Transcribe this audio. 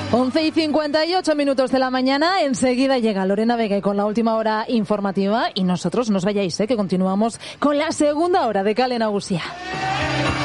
11:58 de la mañana. Enseguida llega Lorena Vega con la última hora informativa y nosotros no os vayáis, que continuamos con la segunda hora de Kale Nagusia.